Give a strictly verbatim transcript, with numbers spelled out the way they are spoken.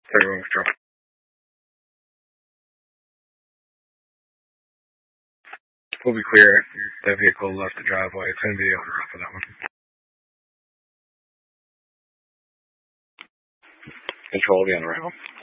Everyone withdraw. We'll be clear. That vehicle left the driveway. It's going to be over for that one. Control will be on arrival.